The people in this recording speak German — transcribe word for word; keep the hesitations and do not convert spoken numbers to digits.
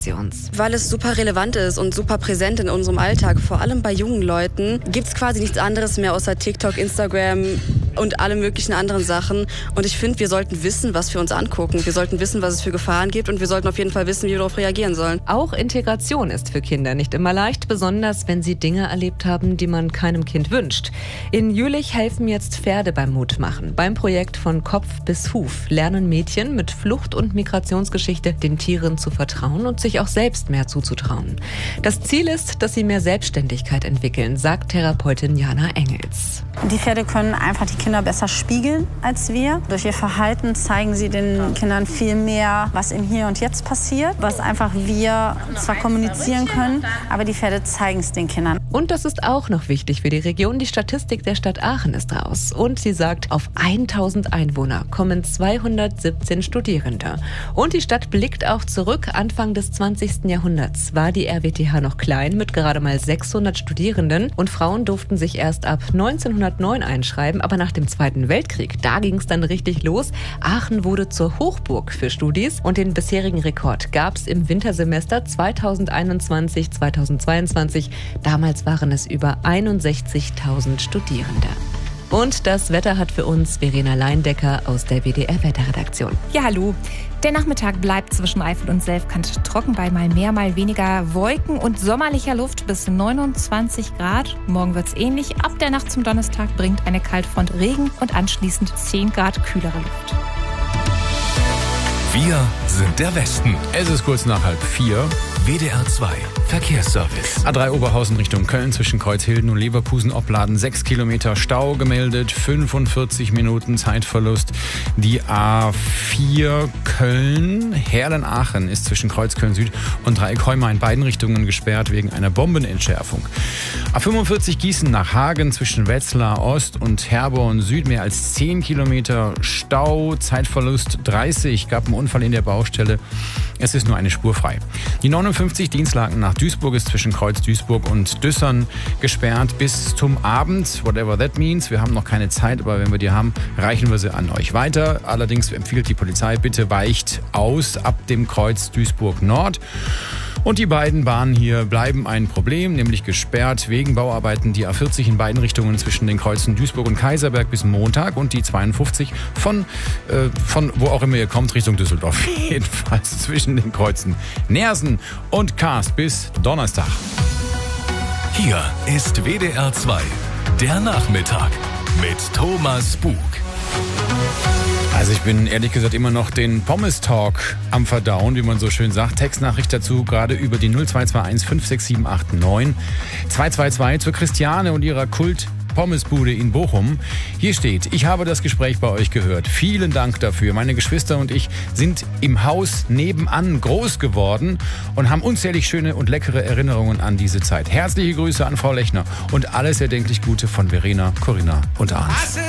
Weil es super relevant ist und super präsent in unserem Alltag, vor allem bei jungen Leuten, gibt es quasi nichts anderes mehr außer TikTok, Instagram und alle möglichen anderen Sachen. Und ich finde, wir sollten wissen, was wir uns angucken. Wir sollten wissen, was es für Gefahren gibt und wir sollten auf jeden Fall wissen, wie wir darauf reagieren sollen. Auch Integration ist für Kinder nicht immer leicht, besonders wenn sie Dinge erlebt haben, die man keinem Kind wünscht. In Jülich helfen jetzt Pferde beim Mutmachen. Beim Projekt von Kopf bis Huf lernen Mädchen mit Flucht- und Migrationsgeschichte den Tieren zu vertrauen und sich auch selbst mehr zuzutrauen. Das Ziel ist, dass sie mehr Selbstständigkeit entwickeln, sagt Therapeutin Jana Engels. Die Pferde können einfach die Kinder besser spiegeln als wir. Durch ihr Verhalten zeigen sie den Kindern viel mehr, was im Hier und Jetzt passiert, was einfach wir zwar kommunizieren können, aber die Pferde zeigen es den Kindern. Und das ist auch noch wichtig für die Region. Die Statistik der Stadt Aachen ist raus. Und sie sagt, auf tausend Einwohner kommen zweihundertsiebzehn Studierende. Und die Stadt blickt auch zurück. Anfang des zwanzigsten Jahrhunderts war die R W T H noch klein mit gerade mal sechshundert Studierenden. Und Frauen durften sich erst ab neunzehnhundertneun einschreiben. Aber nach dem Zweiten Weltkrieg, da ging es dann richtig los. Aachen wurde zur Hochburg für Studis. Und den bisherigen Rekord gab es im Wintersemester zweitausendeinundzwanzig zweitausendzweiundzwanzig. Damals waren es über einundsechzigtausend Studierende. Und das Wetter hat für uns Verena Leindecker aus der W D R-Wetterredaktion. Ja, hallo. Der Nachmittag bleibt zwischen Eifel und Selfkant trocken bei mal mehr, mal weniger Wolken und sommerlicher Luft bis neunundzwanzig Grad. Morgen wird's ähnlich. Ab der Nacht zum Donnerstag bringt eine Kaltfront Regen und anschließend zehn Grad kühlere Luft. Wir sind der Westen. Es ist kurz nach halb vier. W D R zwei Verkehrsservice. A drei Oberhausen Richtung Köln zwischen Kreuzhilden und Leverkusen-Opladen. sechs Kilometer Stau gemeldet, fünfundvierzig Minuten Zeitverlust. Die A vier Köln, Herlen-Aachen ist zwischen Kreuzköln Süd und Dreieck-Heuma in beiden Richtungen gesperrt wegen einer Bombenentschärfung. A fünfundvierzig Gießen nach Hagen zwischen Wetzlar Ost und Herborn Süd. Mehr als zehn Kilometer Stau, Zeitverlust dreißig. Gab einen Unfall in der Baustelle. Es ist nur eine Spur frei. Die neunundfünfzig Dienstlaken nach Duisburg ist zwischen Kreuz Duisburg und Düssern gesperrt bis zum Abend, whatever that means. Wir haben noch keine Zeit, aber wenn wir die haben, reichen wir sie an euch weiter. Allerdings empfiehlt die Polizei, bitte weicht aus ab dem Kreuz Duisburg Nord. Und die beiden Bahnen hier bleiben ein Problem, nämlich gesperrt wegen Bauarbeiten. Die A vierzig in beiden Richtungen zwischen den Kreuzen Duisburg und Kaiserberg bis Montag und die zweiundfünfzig von, äh, von wo auch immer ihr kommt, Richtung Düsseldorf. Jedenfalls zwischen den Kreuzen Neersen und Kast bis Donnerstag. Hier ist W D R zwei, der Nachmittag mit Thomas Bug. Also ich bin ehrlich gesagt immer noch den Pommes-Talk am Verdauen, wie man so schön sagt. Textnachricht dazu gerade über die null zwei zwei eins fünf sechs sieben acht neun zwei zwei zwei zur Christiane und ihrer Kult-Pommesbude in Bochum. Hier steht, ich habe das Gespräch bei euch gehört. Vielen Dank dafür. Meine Geschwister und ich sind im Haus nebenan groß geworden und haben unzählig schöne und leckere Erinnerungen an diese Zeit. Herzliche Grüße an Frau Lechner und alles erdenklich Gute von Verena, Corinna und Arndt.